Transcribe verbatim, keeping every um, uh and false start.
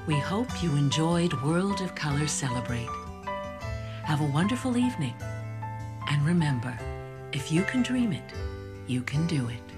We hope you enjoyed World of Color Celebrate. Have a wonderful evening. And remember, if you can dream it, you can do it.